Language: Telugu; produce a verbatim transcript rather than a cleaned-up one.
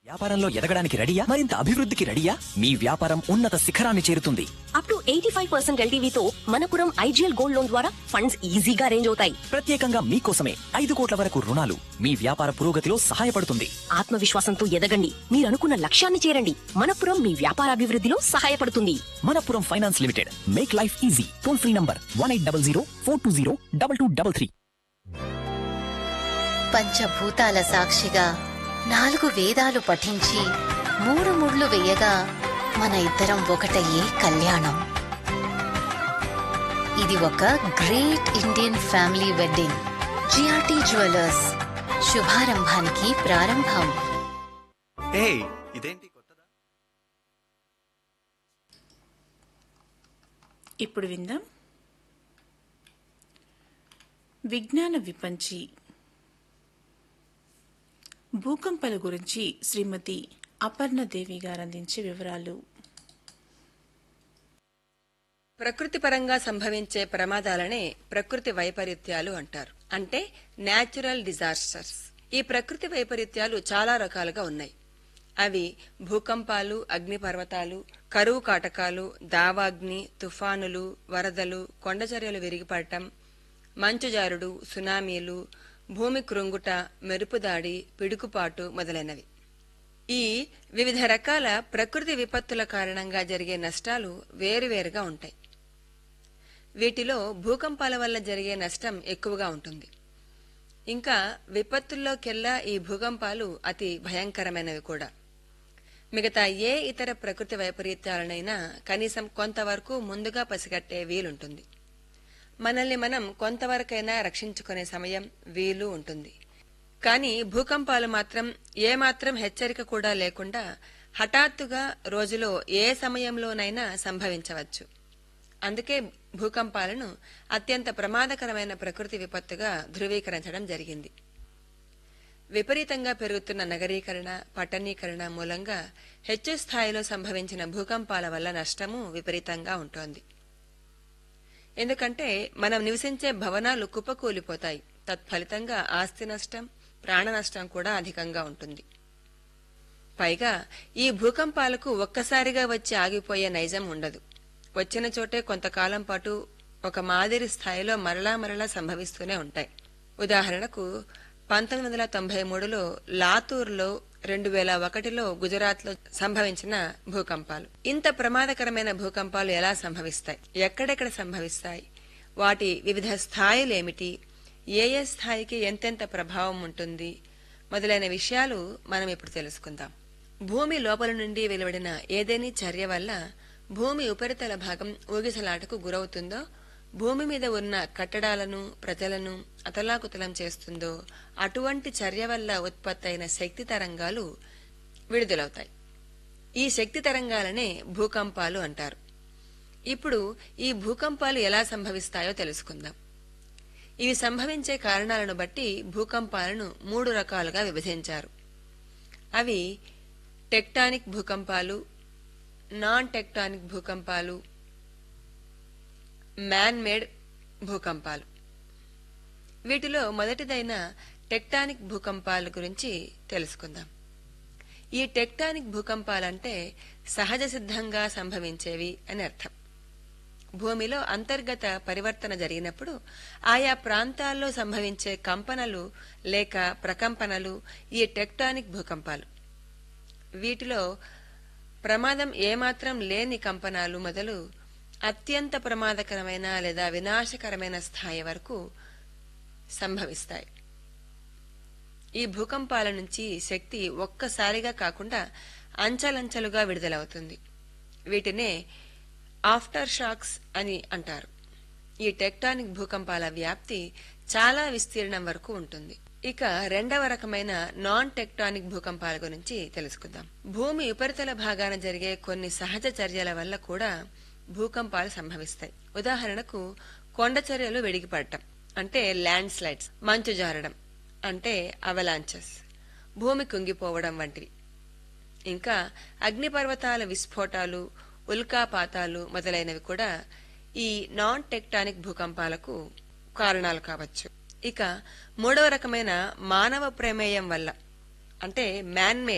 వ్యాపారంలో ఎదగడానికి రెడీయా? మరింత అభివృద్ధికి రెడీయా? మీ వ్యాపారం ఉన్నత శిఖరాన్ని చేరుతుంది. Up to eighty five percent ఎల్టీవీతో Manappuram IGL gold loan ద్వారా ఫండ్స్ ఈజీగా అరేంజ్ అవుతాయి. ప్రత్యేకంగా మీకోసమే ఐదు కోట్ల వరకు రుణాలు మీ వ్యాపార పురోగతిలో సహాయపడుతుంది. ఆత్మవిశ్వాసంతో ఎదగండి, మీరు అనుకున్న లక్ష్యాన్ని చేరండి. మనపురం మీ వ్యాపారాభివృద్ధిలో సహాయపడుతుంది. Manappuram finance limited, make life easy. Toll free number one eight double zero four two zero double two double three. పంచభూతాల సాక్షిగా నాలుగు వేదాలు పఠించి మూడు ముళ్ళు వేయగా మన ఇద్దరం ఒకటయ్యే కళ్యాణం. ఇది ఒక great Indian family wedding. GRT jewellers, శుభారంభానికి ప్రారంభం. ఇప్పుడు విందాం విజ్ఞాన విపంచి. భూకంపాల గురించి శ్రీమతి అపర్ణదేవి గారు అందించే వివరాలు. ప్రకృతి పరంగా సంభవించే ప్రమాదాలనే ప్రకృతి వైపరీత్యాలు అంటారు. అంటే న్యాచురల్ డిజాస్టర్స్. ఈ ప్రకృతి వైపరీత్యాలు చాలా రకాలుగా ఉన్నాయి. అవి భూకంపాలు, అగ్నిపర్వతాలు, కరువు కాటకాలు, దావాగ్ని, తుఫానులు, వరదలు, కొండచర్యలు విరిగిపడటం, మంచుజారుడు, సునామీలు, భూమి కృంగుట, మెరుపుదాడి, పిడుగుపాటు మొదలైనవి. ఈ వివిధ రకాల ప్రకృతి విపత్తుల కారణంగా జరిగే నష్టాలు వేరువేరుగా ఉంటాయి. వీటిలో భూకంపాల వల్ల జరిగే నష్టం ఎక్కువగా ఉంటుంది. ఇంకా విపత్తుల్లోకెల్లా ఈ భూకంపాలు అతి భయంకరమైనవి కూడా. మిగతా ఏ ఇతర ప్రకృతి వైపరీత్యాలనైనా కనీసం కొంతవరకు ముందుగా పసిగట్టే వీలుంటుంది. మనల్ని మనం కొంతవరకైనా రక్షించుకునే సమయం, వీలు ఉంటుంది. కానీ భూకంపాలు మాత్రం ఏమాత్రం హెచ్చరిక కూడా లేకుండా హఠాత్తుగా రోజులో ఏ సమయంలోనైనా సంభవించవచ్చు. అందుకే భూకంపాలను అత్యంత ప్రమాదకరమైన ప్రకృతి విపత్తుగా ధృవీకరించడం జరిగింది. విపరీతంగా పెరుగుతున్న నగరీకరణ, పట్టణీకరణ మూలంగా హెచ్చు స్థాయిలో సంభవించిన భూకంపాల వల్ల నష్టము విపరీతంగా ఉంటోంది. ఎందుకంటే మనం నివసించే భవనాలు కుప్పకూలిపోతాయి. తత్ఫలితంగా ఆస్తి నష్టం, ప్రాణ నష్టం కూడా అధికంగా ఉంటుంది. పైగా ఈ భూకంపాలకు ఒక్కసారిగా వచ్చి ఆగిపోయే నైజం ఉండదు. వచ్చిన చోటే కొంతకాలం పాటు ఒక మాదిరి స్థాయిలో మరలా మరలా సంభవిస్తూనే ఉంటాయి. ఉదాహరణకు పంతొమ్మిది వందల తొంభై మూడులో లాతూర్లో, రెండు వేల ఒకటిలో గుజరాత్లో సంభవించిన భూకంపాలు. ఇంత ప్రమాదకరమైన భూకంపాలు ఎలా సంభవిస్తాయి, ఎక్కడెక్కడ సంభవిస్తాయి, వాటి వివిధ స్థాయిలేమిటి, ఏ ఏ స్థాయికి ఎంతెంత ప్రభావం ఉంటుంది మొదలైన విషయాలు మనం ఇప్పుడు తెలుసుకుందాం. భూమి లోపల నుండి వెలువడిన ఏదేని చర్య వల్ల భూమి ఉపరితల భాగం ఊగిసలాటకు గురవుతుందో, భూమి మీద ఉన్న కట్టడాలను, ప్రజలను అతలాకుతలం చేస్తుందో అటువంటి చర్య వల్ల ఉత్పత్తైన శక్తి తరంగాలు విడుదలవుతాయి. ఈ శక్తి తరంగాలనే భూకంపాలు అంటారు. ఇప్పుడు ఈ భూకంపాలు ఎలా సంభవిస్తాయో తెలుసుకుందాం. ఇవి సంభవించే కారణాలను బట్టి భూకంపాలను మూడు రకాలుగా విభజించారు. అవి టెక్టానిక్ భూకంపాలు, నాన్ టెక్టానిక్ భూకంపాలు, మ్యాన్ మేడ్ భూకంపాలు. వీటిలో మొదటిదైన టెక్టానిక్ భూకంపాల గురించి తెలుసుకుందాం. ఈ టెక్టానిక్ భూకంపాలంటే సహజ సిద్ధంగా సంభవించేవి అని అర్థం. భూమిలో అంతర్గత పరివర్తన జరిగినప్పుడు ఆయా ప్రాంతాల్లో సంభవించే కంపనలు లేక ప్రకంపనలు ఈ టెక్టానిక్ భూకంపాలు. వీటిలో ప్రమాదం ఏమాత్రం లేని కంపనాలు మొదలు అత్యంత ప్రమాదకరమైన లేదా వినాశకరమైన స్థాయి వరకు సంభవిస్తాయి. ఈ భూకంపాల నుంచి శక్తి ఒక్కసారిగా కాకుండా అంచలంచలుగా విడుదలవుతుంది. వీటినే ఆఫ్టర్ షాక్స్ అని అంటారు. ఈ టెక్టానిక్ భూకంపాల వ్యాప్తి చాలా విస్తీర్ణం వరకు ఉంటుంది. ఇక రెండవ రకమైన నాన్ టెక్టానిక్ భూకంపాల గురించి తెలుసుకుందాం. భూమి ఉపరితల భాగాన జరిగే కొన్ని సహజ చర్యల వల్ల కూడా భూకంపాలు సంభవిస్తాయి. ఉదాహరణకు కొండ చర్యలు వెడిగిపడటం అంటే ల్యాండ్ స్లైడ్స్, మంచు జారడం అంటే అవలాంచెస్, భూమి కుంగిపోవడం వంటివి. ఇంకా అగ్నిపర్వతాల విస్ఫోటాలు, ఉల్కాపాతాలు మొదలైనవి కూడా ఈ నాన్ టెక్టానిక్ భూకంపాలకు కారణాలు కావచ్చు. ఇక మూడవ రకమైన మానవ ప్రమేయం వల్ల అంటే మ్యాన్ మేడ్